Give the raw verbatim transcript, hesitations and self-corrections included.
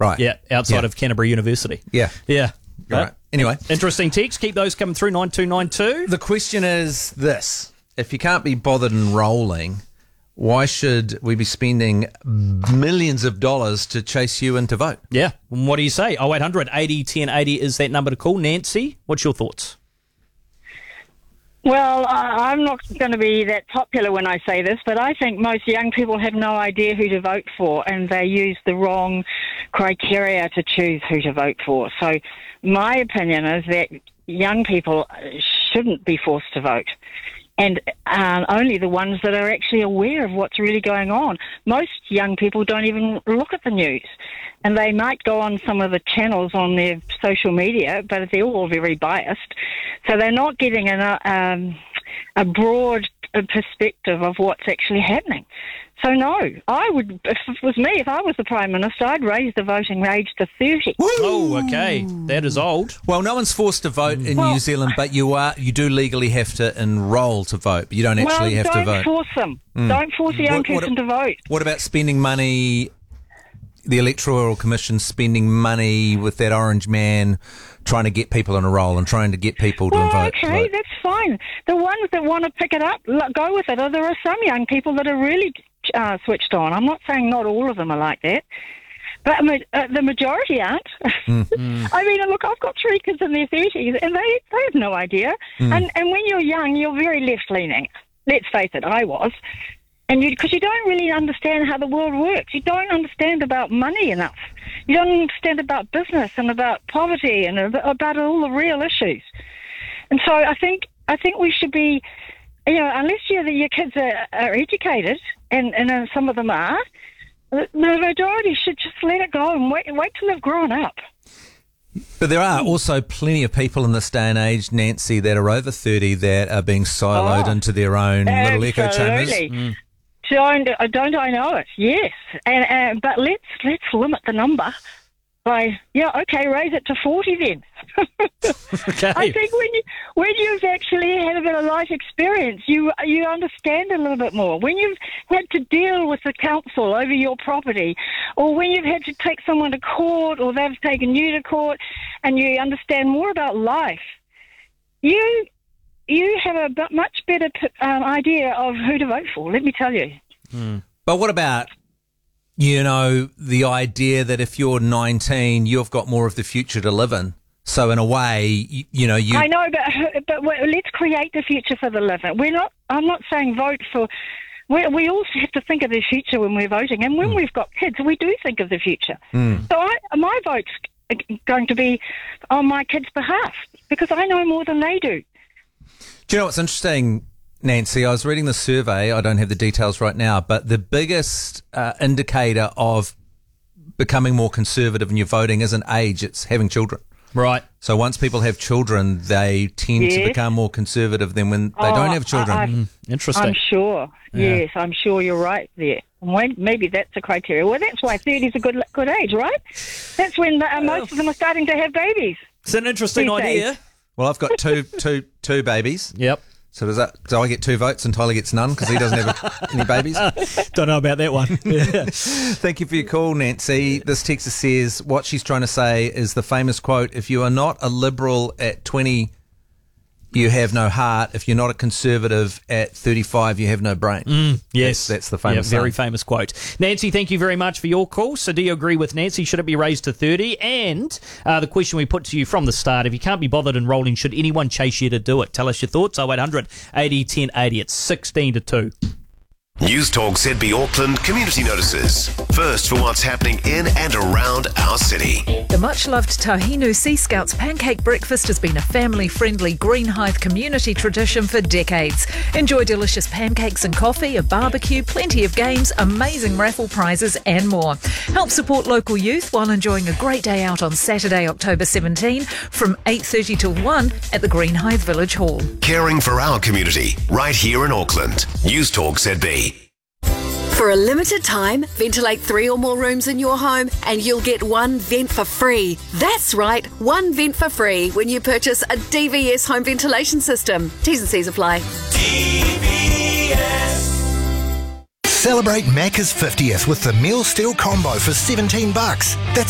Right. Yeah, outside Yeah. of Canterbury University. Yeah. Yeah. Right. Anyway. Interesting text. Keep those coming through, nine two nine two. The question is this. If you can't be bothered enrolling, why should we be spending millions of dollars to chase you in to vote? Yeah. What do you say? oh eight hundred eighty ten eighty is that number to call. Nancy, what's your thoughts? Well, I- I'm not going to be that popular when I say this, but I think most young people have no idea who to vote for, and they use the wrong criteria to choose who to vote for. So my opinion is that young people shouldn't be forced to vote, and um, only the ones that are actually aware of what's really going on. Most young people don't even look at the news, and they might go on some of the channels on their social media, but they're all very biased. So they're not getting an, uh, um, a broad perspective of what's actually happening. So no, I would, if it was me, if I was the Prime Minister, I'd raise the voting age to thirty. Oh, okay. That is old. Well, no one's forced to vote in Well- New Zealand, but you are you do legally have to enrol to vote, but you don't actually well, have don't to vote. force them. Don't force a young What- what- person to vote. What about spending money, the Electoral Commission spending money with that orange man trying to get people in a roll and trying to get people to Well, vote? okay, vote? that's fine. The ones that want to pick it up, look, go with it. Or there are some young people that are really uh, switched on. I'm not saying not all of them are like that, but ma- uh, the majority aren't. Mm. I mean, look, I've got three kids in their thirties, and they, they have no idea. Mm. And, and when you're young, you're very left-leaning. Let's face it, I was. And you, because you don't really understand how the world works. You don't understand about money enough. You don't understand about business and about poverty and ab- about all the real issues. And so I think I think we should be, you know, unless you're, your kids are, are educated, and, and uh, some of them are, the the majority should just let it go and wait, wait till they've grown up. But there are also plenty of people in this day and age, Nancy, that are over thirty that are being siloed Oh, into their own little echo chambers. Absolutely. Don't, uh, don't I know it? Yes, and uh, but let's let's limit the number by yeah, okay, raise it to forty then. Okay. I think when you when you've actually had a bit of life experience, you you understand a little bit more. When you've had to deal with the council over your property, or when you've had to take someone to court, or they've taken you to court, and you understand more about life, you. You have a b- much better um, idea of who to vote for, let me tell you. But what about, you know, the idea that if you're nineteen, you've got more of the future to live in? So in a way, you, you know, you... I know, but but we- let's create the future for the living. We're not. I'm not saying vote for. We, we also have to think of the future when we're voting, and when Mm. we've got kids, we do think of the future. Mm. So I, my vote's going to be on my kids' behalf because I know more than they do. Do you know what's interesting, Nancy? I was reading the survey. I don't have the details right now, but the biggest uh, indicator of becoming more conservative in your voting isn't age, it's having children. Right. So once people have children, they tend to Yes. become more conservative than when they Oh, don't have children. I- I- Mm, interesting. I'm sure. Yeah. Yes, I'm sure you're right there. When- Maybe that's a criteria. Well, that's why thirty is a good good age, right? That's when uh, most of them are starting to have babies. It's an interesting These days. idea. Well, I've got two, two, two babies. Yep. So does that? So I get two votes and Tyler gets none because he doesn't have any babies. Don't know about that one. Yeah. Thank you for your call, Nancy. This texter says what she's trying to say is the famous quote: "If you are not a liberal at twenty, you have no heart. If you're not a conservative at thirty-five, you have no brain." Mm, yes. That's, that's the famous Yeah, very saying. famous quote. Nancy, thank you very much for your call. So do you agree with Nancy? Should it be raised to thirty? And uh, the question we put to you from the start, if you can't be bothered enrolling, should anyone chase you to do it? Tell us your thoughts. oh eight hundred eighty ten eighty. It's sixteen to two. News Talk Z B Auckland community notices. First for what's happening in and around our city. The much-loved Tahinu Sea Scouts pancake breakfast has been a family-friendly Green Hive community tradition for decades. Enjoy delicious pancakes and coffee, a barbecue, plenty of games, amazing raffle prizes and more. Help support local youth while enjoying a great day out on Saturday, October seventeenth from eight thirty till one at the Green Hive Village Hall. Caring for our community right here in Auckland. News Talk Z B. For a limited time, ventilate three or more rooms in your home and you'll get one vent for free. That's right, one vent for free when you purchase a D V S home ventilation system. T's and C's apply. Celebrate Macca's fiftieth with the meal steel combo for seventeen bucks. That's